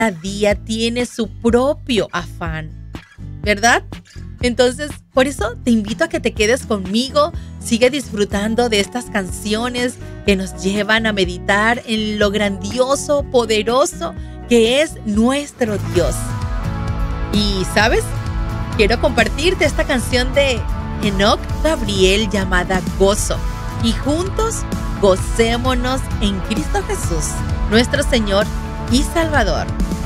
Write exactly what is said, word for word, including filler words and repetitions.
día tiene su propio afán, ¿verdad? Entonces, por eso te invito a que te quedes conmigo, sigue disfrutando de estas canciones que nos llevan a meditar en lo grandioso, poderoso que es nuestro Dios. Y, ¿sabes? Quiero compartirte esta canción de Enoch Gabriel llamada Gozo. Y juntos gocémonos en Cristo Jesús, nuestro Señor y Salvador.